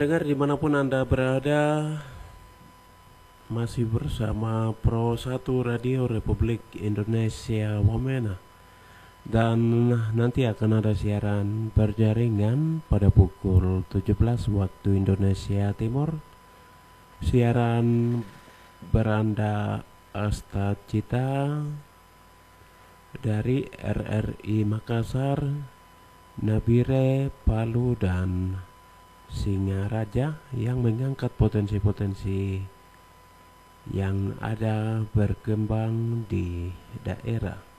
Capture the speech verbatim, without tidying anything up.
pendengar dimanapun Anda berada, masih bersama Pro satu Radio Republik Indonesia Wamena. Dan nanti akan ada siaran berjaringan pada pukul tujuh belas waktu Indonesia Timur. Siaran beranda Asta Cita dari R R I Makassar, Nabire, Palu, dan Singaraja yang mengangkat potensi-potensi yang ada berkembang di daerah.